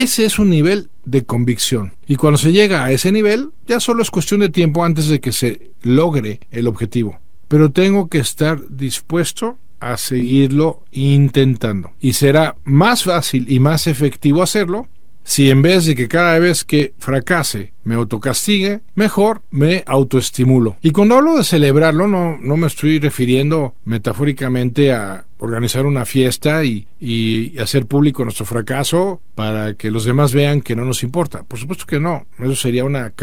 Ese es un nivel de convicción. Y cuando se llega a ese nivel, ya solo es cuestión de tiempo antes de que se logre el objetivo. Pero tengo que estar dispuesto a seguirlo intentando. Y será más fácil y más efectivo hacerlo si en vez de que cada vez que fracase me autocastigue, mejor me autoestimulo. Y cuando hablo de celebrarlo, no me estoy refiriendo metafóricamente a organizar una fiesta y hacer público nuestro fracaso para que los demás vean que no nos importa. Por supuesto que no. Eso sería una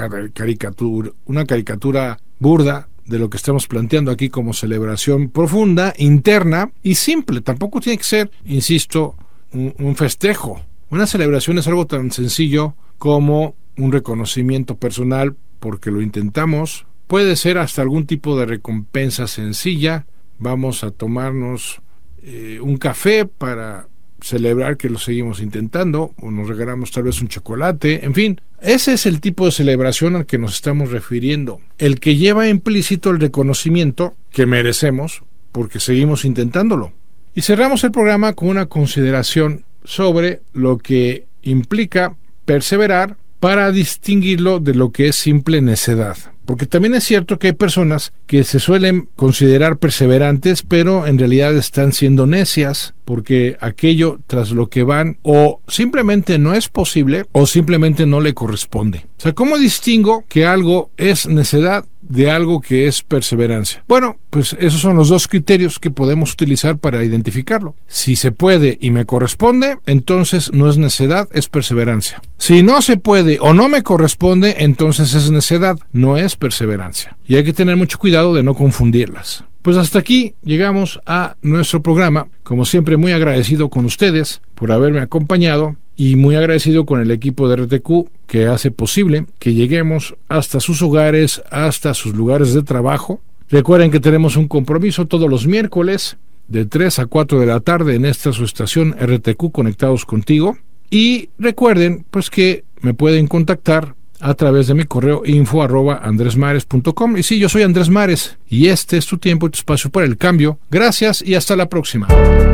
caricatura burda de lo que estamos planteando aquí como celebración profunda, interna y simple. Tampoco tiene que ser, insisto, un festejo. Una celebración es algo tan sencillo como un reconocimiento personal porque lo intentamos. Puede ser hasta algún tipo de recompensa sencilla. Vamos a tomarnos un café para celebrar que lo seguimos intentando, o nos regalamos tal vez un chocolate. En fin, ese es el tipo de celebración al que nos estamos refiriendo, el que lleva implícito el reconocimiento que merecemos porque seguimos intentándolo. Y cerramos el programa con una consideración sobre lo que implica perseverar para distinguirlo de lo que es simple necedad. Porque también es cierto que hay personas que se suelen considerar perseverantes, pero en realidad están siendo necias, porque aquello tras lo que van o simplemente no es posible o simplemente no le corresponde. O sea, ¿cómo distingo que algo es necedad de algo que es perseverancia? Bueno, pues esos son los dos criterios que podemos utilizar para identificarlo. Si se puede y me corresponde, entonces no es necedad, es perseverancia. Si no se puede o no me corresponde, entonces es necedad, no es perseverancia. Y hay que tener mucho cuidado de no confundirlas. Pues hasta aquí llegamos a nuestro programa. Como siempre, muy agradecido con ustedes por haberme acompañado y muy agradecido con el equipo de RTQ que hace posible que lleguemos hasta sus hogares, hasta sus lugares de trabajo. Recuerden que tenemos un compromiso todos los miércoles de 3 a 4 de la tarde en esta su estación RTQ Conectados Contigo. Y recuerden pues que me pueden contactar a través de mi correo info@andresmares.com. Y sí, yo soy Andrés Mares y este es tu tiempo y tu espacio para el cambio. Gracias y hasta la próxima.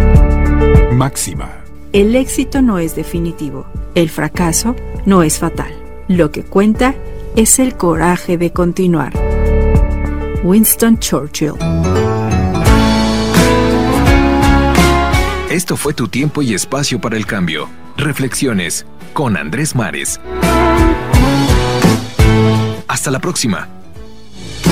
Máxima. El éxito no es definitivo. El fracaso no es fatal. Lo que cuenta es el coraje de continuar. Winston Churchill. Esto fue tu tiempo y espacio para el cambio. Reflexiones con Andrés Mares. Hasta la próxima.